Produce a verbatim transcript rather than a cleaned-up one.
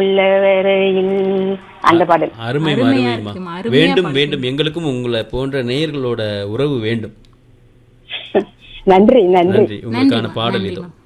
உள்ளவரையில் அந்த பாடல். அருமை அருமையா அருமைமா. இருக்குமா, அருமையா வேண்டும் பாடுறீங்க. வேண்டும் எங்களுக்கும் உங்களை போன்ற நேயர்களோட உறவு வேண்டும். நன்றி நன்றி. நன்றி. உங்களுக்கான நன்றிம்மா, பாடல் நன்றிம்மா. இதோ.